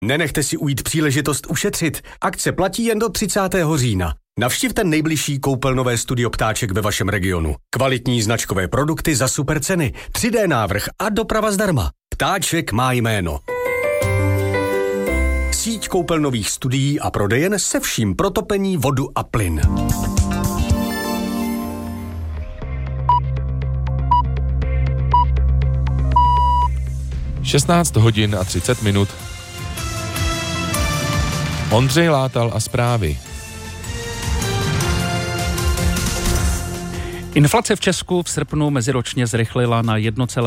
Nenechte si ujít příležitost ušetřit. Akce platí jen do 30. října. Navštivte nejbližší koupelnové studio Ptáček ve vašem regionu. Kvalitní značkové produkty za super ceny, 3D návrh a doprava zdarma. Ptáček má jméno. Síť koupelnových studií a prodejen se vším pro topení, vodu a plyn. Šestnáct hodin a 30 minut. Ondřej Látal a zprávy. Inflace v Česku v srpnu meziročně zrychlila na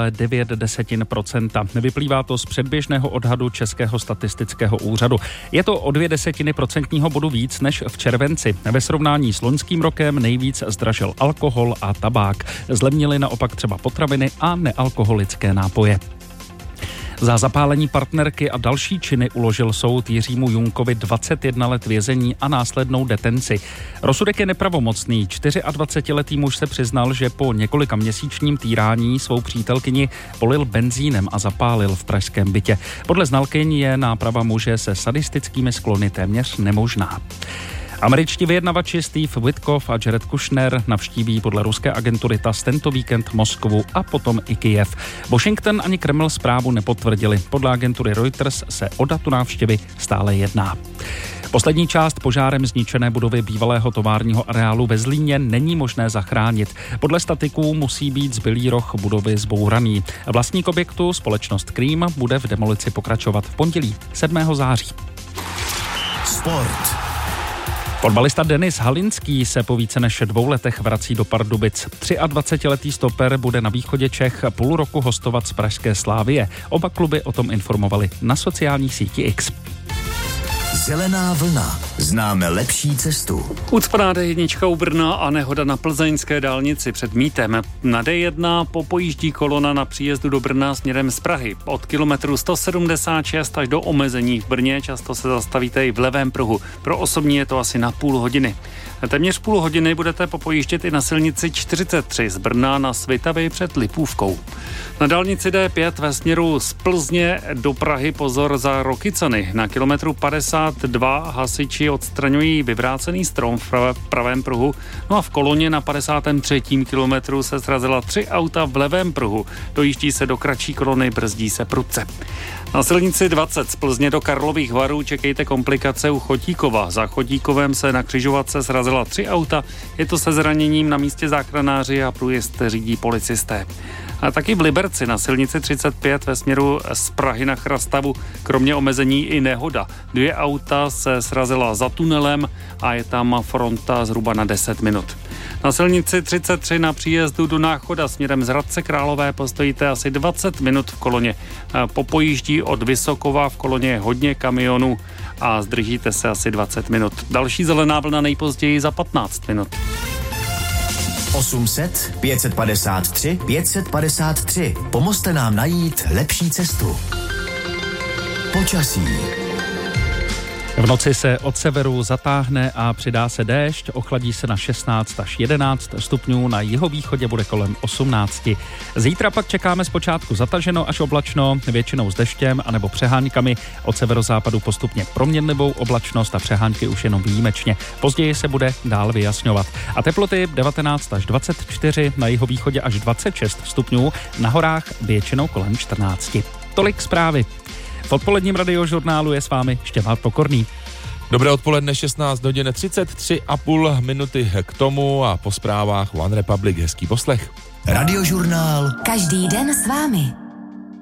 1,9%. Vyplývá to z předběžného odhadu Českého statistického úřadu. Je to o 0,2% bodu víc než v červenci. Ve srovnání s loňským rokem nejvíc zdražil alkohol a tabák. Zlevnily naopak třeba potraviny a nealkoholické nápoje. Za zapálení partnerky a další činy uložil soud Jiřímu Junkovi 21 let vězení a následnou detenci. Rozsudek je nepravomocný. 24letý muž se přiznal, že po několika měsíčním týrání svou přítelkyni polil benzínem a zapálil v pražském bytě. Podle znalkyň je náprava muže se sadistickými sklony téměř nemožná. Američtí vyjednavači Steve Witkoff a Jared Kushner navštíví podle ruské agentury TASS tento víkend Moskvu a potom i Kyjev. Washington ani Kreml zprávu nepotvrdili. Podle agentury Reuters se o datu návštěvy stále jedná. Poslední část požárem zničené budovy bývalého továrního areálu ve Zlíně není možné zachránit. Podle statiků musí být zbylý roh budovy zbouraný. Vlastník objektu, společnost Cream, bude v demolici pokračovat v pondělí 7. září. Sport. Fotbalista Denis Halinský se po více než 2 letech vrací do Pardubic. 23letý stoper bude na východě Čech půl roku hostovat z pražské Slavie. Oba kluby o tom informovali na sociálních síti X. Zelená vlna. Známe lepší cestu. Ucpaná D1 u Brna a nehoda na plzeňské dálnici před Mítem. Na D1 popojíždí kolona na příjezdu do Brna směrem z Prahy. Od kilometru 176 až do omezení v Brně často se zastavíte i v levém pruhu. Pro osobní je to asi na půl hodiny. Téměř půl hodiny budete popojíždět i na silnici 43 z Brna na Svitavy před Lipůvkou. Na dálnici D5 ve směru z Plzně do Prahy pozor za Rokycany. Na kilometru 52 hasiči odstraňují vyvrácený strom v pravém pruhu. No a v koloně na 53. kilometru se srazila 3 auta v levém pruhu. Dojíždí se do kratší kolony, brzdí se prudce. Na silnici 20 z Plzně do Karlových Varů čekejte komplikace u Chotíkova. Za Chotíkovem se na křižovatce srazila 3 auta. Je to se zraněním, na místě záchranáři a průjezd řídí policisté. A taky v Liberci na silnici 35 ve směru z Prahy na Chrastavu kromě omezení i nehoda. 2 auta se srazila za tunelem a je tam fronta zhruba na 10 minut. Na silnici 33 na příjezdu do Náchoda směrem z Hradce Králové postojíte asi 20 minut v koloně. Popojíždí od Vysokova, v koloně je hodně kamionů a zdržíte se asi 20 minut. Další zelená vlna nejpozději za 15 minut. 800 553 553. Pomozte nám najít lepší cestu. Počasí. V noci se od severu zatáhne a přidá se déšť, ochladí se na 16 až 11 stupňů, na jihovýchodě bude kolem 18. Zítra pak čekáme zpočátku zataženo až oblačno, většinou s deštěm anebo přeháňkami, od severozápadu postupně proměnlivou oblačnost a přehánky už jenom výjimečně. Později se bude dál vyjasňovat. A teploty 19 až 24, na jihovýchodě až 26 stupňů, na horách většinou kolem 14. Tolik zprávy. V odpoledním radiožurnálu je s vámi Štěpán Pokorný. Dobré odpoledne, 16 hodin 33,5 minuty k tomu a po zprávách One Republic. Hezký poslech. Radiožurnál. Každý den s vámi.